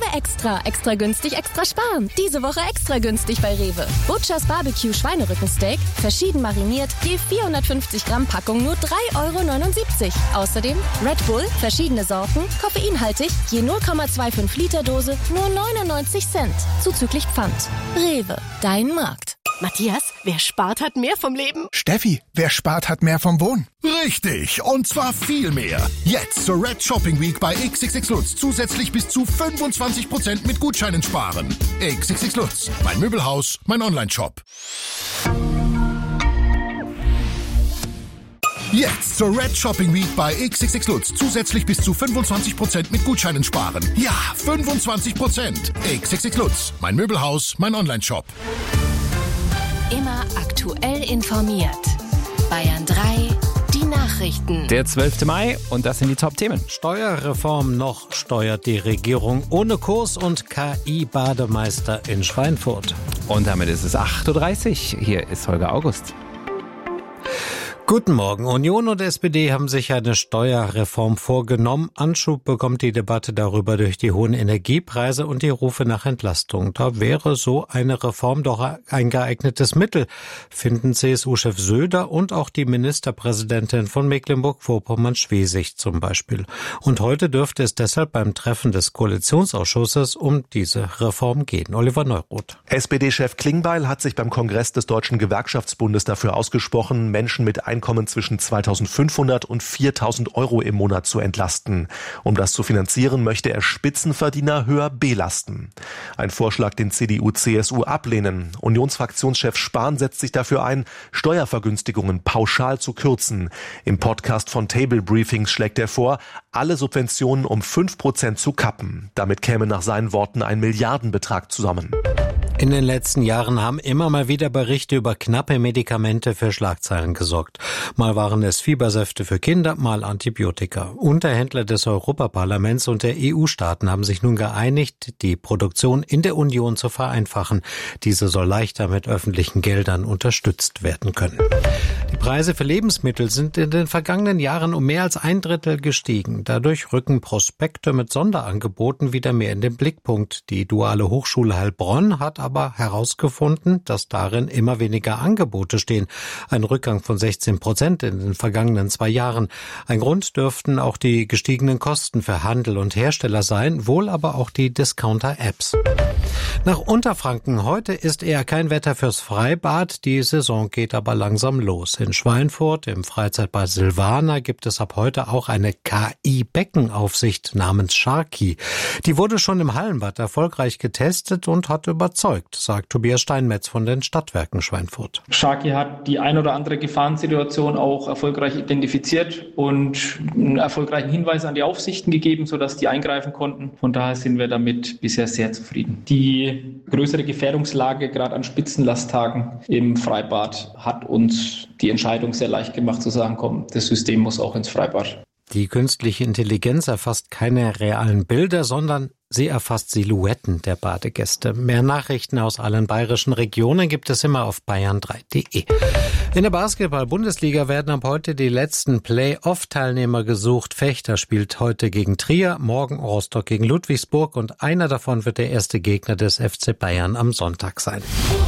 Extra. Extra günstig, extra sparen. Diese Woche extra günstig bei Rewe. Butchers Barbecue Schweinerückensteak, verschieden mariniert, je 450 Gramm Packung nur 3,79 €. Außerdem Red Bull, verschiedene Sorten, koffeinhaltig, je 0,25 Liter Dose, nur 99 Cent. Zuzüglich Pfand. Rewe, dein Markt. Matthias, wer spart, hat mehr vom Leben. Steffi, wer spart, hat mehr vom Wohnen. Richtig, und zwar viel mehr. Jetzt zur Red Shopping Week bei XXX Lutz zusätzlich bis zu 25% mit Gutscheinen sparen. XXX Lutz, mein Möbelhaus, mein Online-Shop. Jetzt zur Red Shopping Week bei XXX Lutz zusätzlich bis zu 25% mit Gutscheinen sparen. Ja, 25%. XXX Lutz, mein Möbelhaus, mein Online-Shop. Immer aktuell informiert. Bayern 3, die Nachrichten. Der 12. Mai und das sind die Top-Themen. Steuerreform noch steuert die Regierung ohne Kurs und KI-Bademeister in Schweinfurt. Und damit ist es 8:30 Uhr. Hier ist Holger August. Guten Morgen. Union und SPD haben sich eine Steuerreform vorgenommen. Anschub bekommt die Debatte darüber durch die hohen Energiepreise und die Rufe nach Entlastung. Da wäre so eine Reform doch ein geeignetes Mittel, finden CSU-Chef Söder und auch die Ministerpräsidentin von Mecklenburg-Vorpommern-Schwesig zum Beispiel. Und heute dürfte es deshalb beim Treffen des Koalitionsausschusses um diese Reform gehen. Oliver Neuroth. SPD-Chef Klingbeil hat sich beim Kongress des Deutschen Gewerkschaftsbundes dafür ausgesprochen, Menschen mit Einkommen zwischen 2.500 und 4.000 € im Monat zu entlasten. Um das zu finanzieren, möchte er Spitzenverdiener höher belasten. Ein Vorschlag, den CDU, CSU ablehnen. Unionsfraktionschef Spahn setzt sich dafür ein, Steuervergünstigungen pauschal zu kürzen. Im Podcast von Table Briefings schlägt er vor, alle Subventionen um 5% zu kappen. Damit käme nach seinen Worten ein Milliardenbetrag zusammen. In den letzten Jahren haben immer mal wieder Berichte über knappe Medikamente für Schlagzeilen gesorgt. Mal waren es Fiebersäfte für Kinder, mal Antibiotika. Unterhändler des Europaparlaments und der EU-Staaten haben sich nun geeinigt, die Produktion in der Union zu vereinfachen. Diese soll leichter mit öffentlichen Geldern unterstützt werden können. Die Preise für Lebensmittel sind in den vergangenen Jahren um mehr als 1/3 gestiegen. Dadurch rücken Prospekte mit Sonderangeboten wieder mehr in den Blickpunkt. Die Duale Hochschule Heilbronn hat aber herausgefunden, dass darin immer weniger Angebote stehen. Ein Rückgang von 16% in den vergangenen 2 Jahren. Ein Grund dürften auch die gestiegenen Kosten für Handel und Hersteller sein, wohl aber auch die Discounter-Apps. Nach Unterfranken, heute ist eher kein Wetter fürs Freibad, die Saison geht aber langsam los. In Schweinfurt, im Freizeitbad Silvana, gibt es ab heute auch eine KI-Beckenaufsicht namens Sharky. Die wurde schon im Hallenbad erfolgreich getestet und hat überzeugt, sagt Tobias Steinmetz von den Stadtwerken Schweinfurt. Sharky hat die ein oder andere Gefahrensituation auch erfolgreich identifiziert und einen erfolgreichen Hinweis an die Aufsichten gegeben, sodass die eingreifen konnten. Von daher sind wir damit bisher sehr zufrieden. Die größere Gefährdungslage, gerade an Spitzenlasttagen im Freibad, hat uns die Entscheidung sehr leicht gemacht zu sagen, komm, das System muss auch ins Freibad. Die künstliche Intelligenz erfasst keine realen Bilder, sondern sie erfasst Silhouetten der Badegäste. Mehr Nachrichten aus allen bayerischen Regionen gibt es immer auf bayern3.de. In der Basketball-Bundesliga werden ab heute die letzten Play-Off-Teilnehmer gesucht. Fechter spielt heute gegen Trier, morgen Rostock gegen Ludwigsburg und einer davon wird der erste Gegner des FC Bayern am Sonntag sein.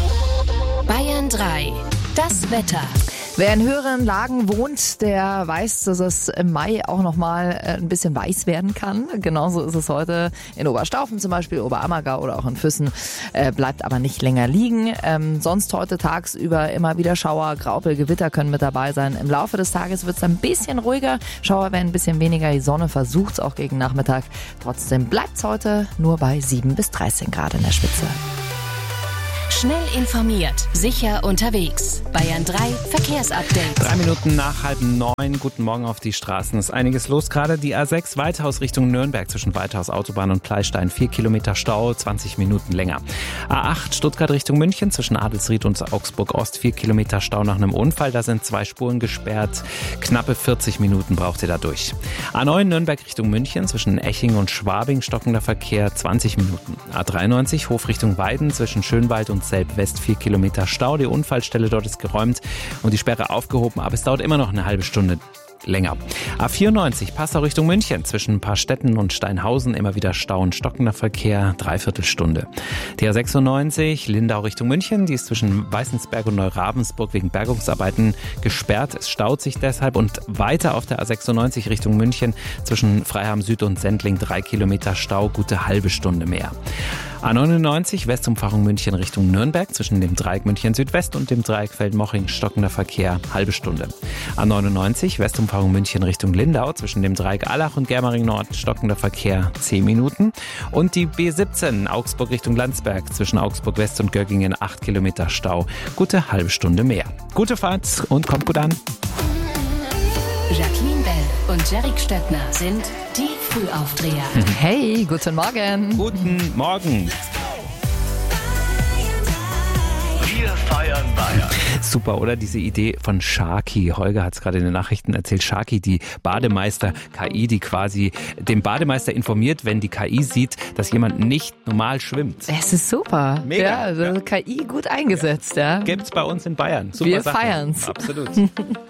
Bayern 3, das Wetter. Wer in höheren Lagen wohnt, der weiß, dass es im Mai auch nochmal ein bisschen weiß werden kann. Genauso ist es heute in Oberstaufen zum Beispiel, Oberammergau oder auch in Füssen. Bleibt aber nicht länger liegen. Sonst heute tagsüber immer wieder Schauer, Graupel, Gewitter können mit dabei sein. Im Laufe des Tages wird es ein bisschen ruhiger. Schauer werden ein bisschen weniger. Die Sonne versucht es auch gegen Nachmittag. Trotzdem bleibt es heute nur bei 7 bis 13 Grad in der Spitze. Schnell informiert, sicher unterwegs. Bayern 3 Verkehrsupdate. 3 Minuten nach 8:30. Guten Morgen auf die Straßen. Ist einiges los gerade. Die A6 Waldhaus Richtung Nürnberg zwischen Waldhaus Autobahn und Pleistein. 4 Kilometer Stau, 20 Minuten länger. A8 Stuttgart Richtung München zwischen Adelsried und Augsburg Ost. 4 Kilometer Stau nach einem Unfall. Da sind 2 Spuren gesperrt. Knappe 40 Minuten braucht ihr da durch. A9 Nürnberg Richtung München zwischen Eching und Schwabing. Stockender Verkehr 20 Minuten. A93 Hof Richtung Weiden zwischen Schönwald und Selb-West 4 Kilometer Stau. Die Unfallstelle dort ist geräumt und die Sperre aufgehoben, aber es dauert immer noch eine halbe Stunde. länger. A94 Passau Richtung München zwischen Paarstetten und Steinhausen immer wieder Stau und stockender Verkehr, 3/4 Stunde. Die A96 Lindau Richtung München, die ist zwischen Weißensberg und Neuravensburg wegen Bergungsarbeiten gesperrt. Es staut sich deshalb und weiter auf der A96 Richtung München zwischen Freiham Süd und Sendling 3 Kilometer Stau, gute halbe Stunde mehr. A99 Westumfahrung München Richtung Nürnberg zwischen dem Dreieck München Südwest und dem Dreieck Feldmoching stockender Verkehr, halbe Stunde. A99 Westumfahrung München Richtung Lindau zwischen dem Dreieck Allach und Germering Nord stockender Verkehr 10 Minuten. Und die B17 Augsburg Richtung Landsberg zwischen Augsburg West und Göggingen 8 Kilometer Stau, gute halbe Stunde mehr. Gute Fahrt und kommt gut an. Jacqueline Bell und Jerrik Stettner sind die Frühaufdreher. Hey, guten Morgen. Guten Morgen. Wir feiern Bayern. Super, oder? Diese Idee von Sharky. Holger hat es gerade in den Nachrichten erzählt. Sharky, die Bademeister-KI, die quasi den Bademeister informiert, wenn die KI sieht, dass jemand nicht normal schwimmt. Es ist super. Mega. Ja, also KI gut eingesetzt. Ja. Gibt's bei uns in Bayern. Super Wir Sache. feiern's. Absolut.